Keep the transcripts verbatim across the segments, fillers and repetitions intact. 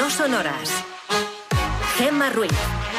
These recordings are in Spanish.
No Sonoras. Gemma Ruiz.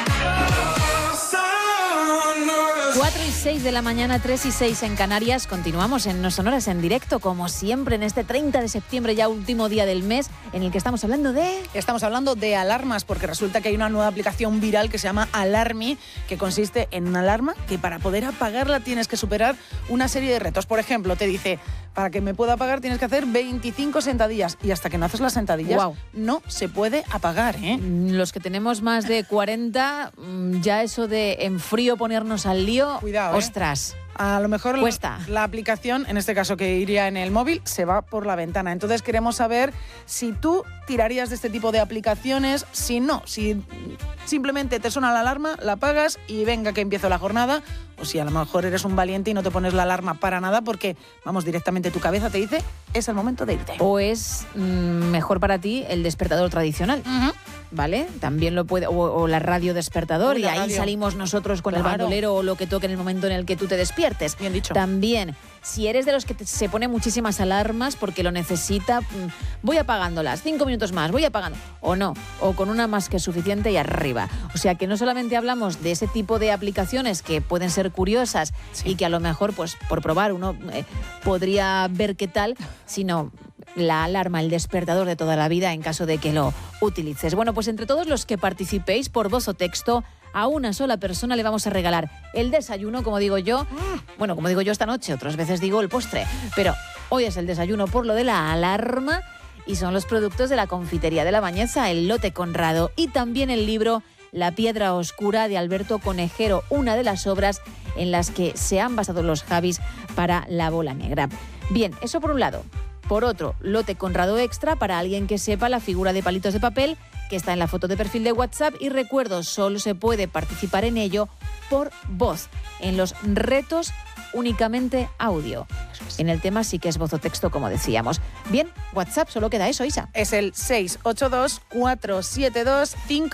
cuatro y seis de la mañana, tres y seis en Canarias. Continuamos en No Sonoras en directo, como siempre, en este treinta de septiembre, ya último día del mes, en el que estamos hablando de... Estamos hablando de alarmas, porque resulta que hay una nueva aplicación viral que se llama Alarmy, que consiste en una alarma que para poder apagarla tienes que superar una serie de retos. Por ejemplo, te dice, para que me pueda apagar tienes que hacer veinticinco sentadillas, y hasta que no haces las sentadillas, wow, no se puede apagar, ¿eh? Los que tenemos más de cuarenta, ya eso de en frío ponernos al lío, cuidado, ¿eh? Ostras. A lo mejor Cuesta. La, la aplicación, en este caso que iría en el móvil, se va por la ventana. Entonces queremos saber si tú tirarías de este tipo de aplicaciones, si no, si simplemente te suena la alarma, la apagas y venga que empiezo la jornada, o si a lo mejor eres un valiente y no te pones la alarma para nada porque, vamos, directamente tu cabeza te dice, es el momento de irte. O es mmm, mejor para ti el despertador tradicional. Uh-huh. ¿Vale? También lo puede, o, o la radio despertador, Uy, y ahí radio. Salimos nosotros con claro. el bandolero o lo que toque en el momento en el que tú te despiertes. Bien dicho. También, si eres de los que te, se pone muchísimas alarmas porque lo necesita, voy apagándolas, cinco minutos más, voy apagando, o no, o con una más que suficiente y arriba. O sea que no solamente hablamos de ese tipo de aplicaciones que pueden ser curiosas sí. y que a lo mejor, pues por probar uno eh, podría ver qué tal, sino la alarma, el despertador de toda la vida en caso de que lo utilices. Bueno, pues entre todos los que participéis por voz o texto, a una sola persona le vamos a regalar el desayuno, como digo yo, bueno, como digo yo esta noche, otras veces digo el postre, pero hoy es el desayuno por lo de la alarma y son los productos de la confitería de La Bañeza, el lote Conrado, y también el libro La piedra oscura de Alberto Conejero, una de las obras en las que se han basado los Javis para La bola negra. Bien, eso por un lado. Por otro, lote Conrado extra para alguien que sepa la figura de palitos de papel que está en la foto de perfil de WhatsApp, y recuerdo, solo se puede participar en ello por voz. En los retos únicamente audio. En el tema sí que es voz o texto, como decíamos. Bien, WhatsApp, solo queda eso, Isa. Es el seis ocho dos, cuatro siete dos, cinco